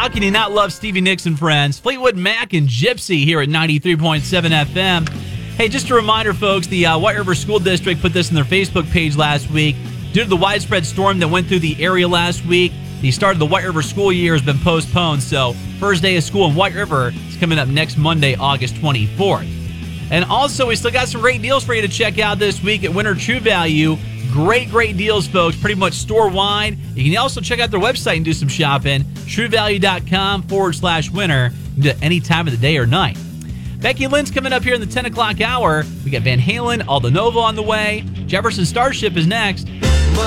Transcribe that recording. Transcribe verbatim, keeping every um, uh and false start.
How can you not love Stevie Nicks and Friends? Fleetwood Mac and Gypsy here at ninety-three point seven F M. Hey, just a reminder, folks, the uh, White River School District put this in their Facebook page last week. Due to the widespread storm that went through the area last week, the start of the White River school year has been postponed, so first day of school in White River is coming up next Monday, August twenty-fourth. And also, we still got some great deals for you to check out this week at Winter True Value. Great, great deals, folks, pretty much store-wide. You can also check out their website and do some shopping, truevalue.com forward slash winter. You can do it any time of the day or night. Becky Lynn's coming up here in the ten o'clock hour. We got Van Halen, Aldo Novo on the way. Jefferson Starship is next.